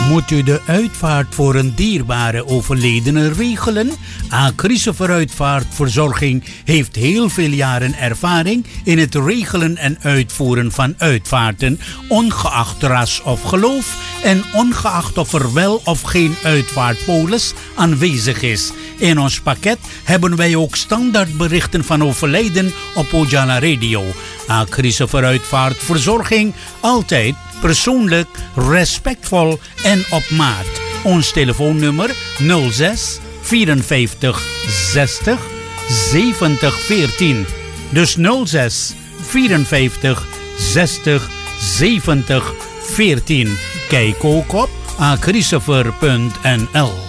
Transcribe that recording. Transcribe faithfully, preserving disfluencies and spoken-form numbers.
Moet u de uitvaart voor een dierbare overledene regelen? Christopher Uitvaartverzorging heeft heel veel jaren ervaring in het regelen en uitvoeren van uitvaarten, ongeacht ras of geloof en ongeacht of er wel of geen uitvaartpolis aanwezig is. In ons pakket hebben wij ook standaardberichten van overlijden op Ojala Radio. Christopher Uitvaartverzorging, altijd persoonlijk, respectvol en op maat. Ons telefoonnummer nul zes vierenvijftig zestig zeventig veertien. Dus nul zes vierenvijftig zestig zeventig veertien. Kijk ook op christopher punt n l.